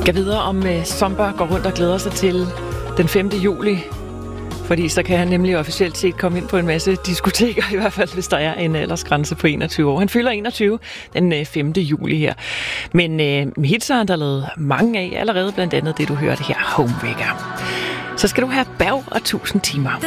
Jeg ved om Zomba går rundt og glæder sig til den 5. juli, fordi så kan han nemlig officielt set komme ind på en masse diskoteker, i hvert fald hvis der er en aldersgrænse på 21 år. Han fylder 21 den 5. juli her. Men hits har han der lavet mange af allerede, blandt andet det du hørte her, Homewrecker. Så skal du have Berg og 1000 timer.